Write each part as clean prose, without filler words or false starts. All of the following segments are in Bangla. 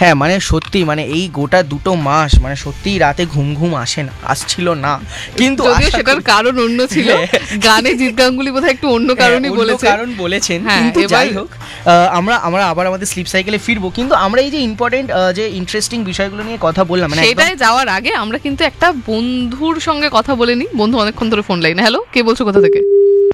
হ্যাঁ মানে সত্যি মানে এই গোটা 2 মাস মানে সত্যিই রাতে ঘুম আসছিল না, কিন্তু যদিও সেটার কারণ অন্য ছিল, গানে জিৎ গাঙ্গুলি বোধহয় একটু অন্য কারণই বলেছেন, কিন্তু যাই হোক আমরা আবার আমাদের স্লিপ সাইকেলে ফিরবো। কিন্তু আমরা এই যে ইম্পর্টেন্ট যে ইন্টারেস্টিং বিষয়গুলো নিয়ে কথা বললাম, মানে সেটাই যাওয়ার আগে আমরা কিন্তু একটা বন্ধুর সঙ্গে কথা বলে নিই। বন্ধু অনেকক্ষণ ধরে ফোন লাইনে। হ্যালো, কে বলছো, কোথা থেকে?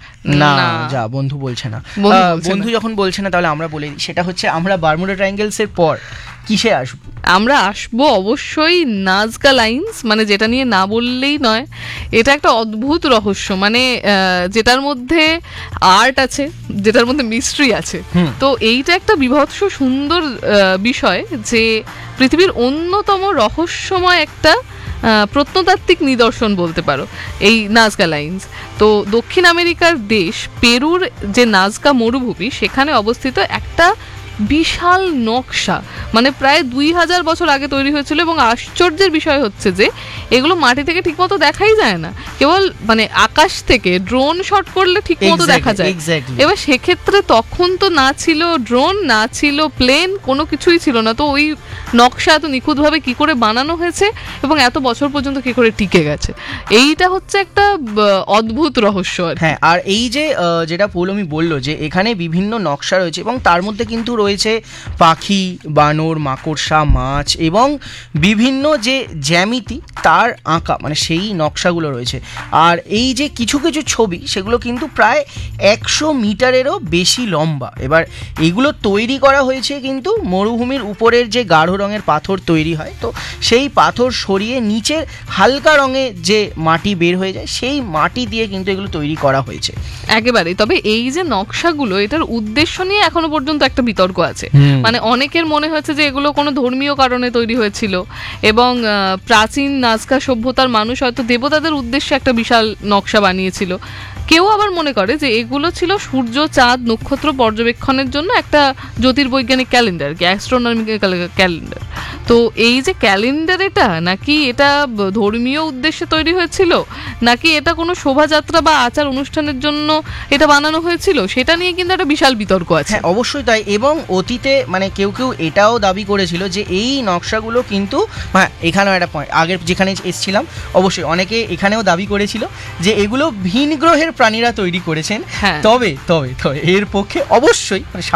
না যা বন্ধু বলছে না। বন্ধু যখন বলছে না তাহলে আমরা বলে দিই, সেটা হচ্ছে আমরা বারমুডা ট্রায়াঙ্গেলস এর পর কিসে আসবো? আমরা আসবো অবশ্যই নাজকা লাইন্স, মানে যেটা নিয়ে না বললেই নয়। এটা একটা অদ্ভুত রহস্য, মানে যেটার মধ্যে আর্ট আছে, যেটার মধ্যে মিস্ট্রি আছে। তো এইটা একটা বিভৎস সুন্দর বিষয় যে পৃথিবীর অন্যতম রহস্যময় একটা প্রত্নতাত্ত্বিক নিদর্শন বলতে পারো এই নাজকা লাইন্স। তো দক্ষিণ আমেরিকার দেশ পেরুর যে নাজকা মরুভূমি, সেখানে অবস্থিত একটা বিশাল নকশা, মানে প্রায় 2000 বছর আগে তৈরি হয়েছিল। এবং আশ্চর্যের বিষয় হচ্ছে যে এগুলো মাটি থেকে ঠিকমতো দেখাই যায় না, কেবল মানে আকাশ থেকে ড্রোন শট করলে ঠিকমতো দেখা যায়। এবার সেক্ষেত্রে তখন তো না ছিল ড্রোন, না ছিল প্লেন, কোনো কিছুই ছিল না। তো ওই নকশা এত নিখুঁতভাবে কি করে বানানো হয়েছে এবং এত বছর পর্যন্ত কি করে টিকে গেছে, এইটা হচ্ছে একটা অদ্ভুত রহস্য। হ্যাঁ, আর এই যে যেটা পৌলমি বললো যে এখানে বিভিন্ন নকশা রয়েছে এবং তার মধ্যে কিন্তু রয়েছে পাখি, বানর, মাকড়সা, মাছ এবং বিভিন্ন যে জ্যামিতি তার আঁকা, মানে সেই নকশাগুলো রয়েছে। আর এই যে কিছু কিছু ছবি, সেগুলো কিন্তু প্রায় 100 মিটারেরও বেশি লম্বা। এবার এগুলো তৈরি করা হয়েছে কিন্তু মরুভূমির উপরের যে গাঢ় রঙের পাথর তৈরি হয়, তো সেই পাথর সরিয়ে নিচের হালকা রঙের যে মাটি বের হয়ে যায়, সেই মাটি দিয়ে কিন্তু এগুলো তৈরি করা হয়েছে একেবারে। তবে এই যে নকশাগুলো, এটার উদ্দেশ্য নিয়ে এখনো পর্যন্ত একটা বিতর্ক আছে। মানে অনেকের মনে হচ্ছে যে এগুলো কোনো ধর্মীয় কারণে তৈরি হয়েছিল এবং প্রাচীন নাজকা সভ্যতার মানুষ হয়তো দেবতাদের উদ্দেশ্যে একটা বিশাল নকশা বানিয়েছিল। কেউ আবার মনে করে যে এগুলো ছিল সূর্য, চাঁদ, নক্ষত্র পর্যবেক্ষণের জন্য একটা জ্যোতির্বৈজ্ঞানিক ক্যালেন্ডার, অ্যাস্ট্রোনমিক্যাল ক্যালেন্ডার। তো এই যে ক্যালেন্ডার, এটা নাকি এটা ধর্মীয় উদ্দেশ্যে তৈরি হয়েছিল, নাকি এটা কোনো শোভাযাত্রা বা আচার অনুষ্ঠানের জন্য এটা বানানো হয়েছিল, সেটা নিয়ে কিন্তু একটা বিশাল বিতর্ক আছে। হ্যাঁ অবশ্যই তাই। এবং অতীতে মানে কেউ এটাও দাবি করেছিল যে এই নকশাগুলো কিন্তু, হ্যাঁ এখানেও একটা পয়েন্ট, আগের যেখানে এসেছিলাম অবশ্যই অনেকে এখানেও দাবি করেছিল যে এগুলো ভিন গ্রহের প্রাণীরা তৈরি করেছেন। তবে এর পক্ষে অবশ্যই